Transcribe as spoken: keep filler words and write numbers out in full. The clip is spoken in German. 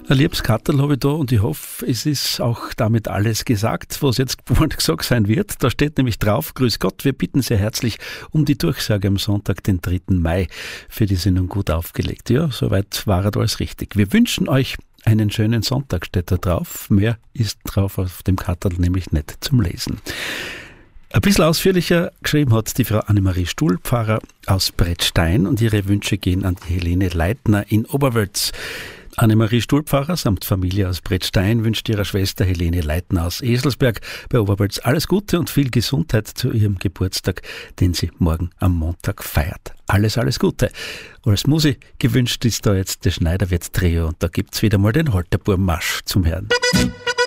Ein liebes Katterl habe ich da und ich hoffe, es ist auch damit alles gesagt, was jetzt gesagt sein wird. Da steht nämlich drauf: Grüß Gott, wir bitten sehr herzlich um die Durchsage am Sonntag, den dritten Mai. Für die Sendung gut aufgelegt. Ja, soweit war alles richtig. Wir wünschen euch einen schönen Sonntag, steht da drauf. Mehr ist drauf auf dem Katterl nämlich nicht zum Lesen. Ein bisschen ausführlicher geschrieben hat die Frau Annemarie Stuhl, Pfarrer aus Brettstein, und ihre Wünsche gehen an die Helene Leitner in Oberwölz. Annemarie Stuhlpfarrer samt Familie aus Brettstein wünscht ihrer Schwester Helene Leitner aus Eselsberg bei Oberwölz alles Gute und viel Gesundheit zu ihrem Geburtstag, den sie morgen am Montag feiert. Alles, alles Gute. Als Musi gewünscht ist da jetzt der Schneiderwirt Trio, und da gibt's wieder mal den Holterburm-Marsch zum Hören.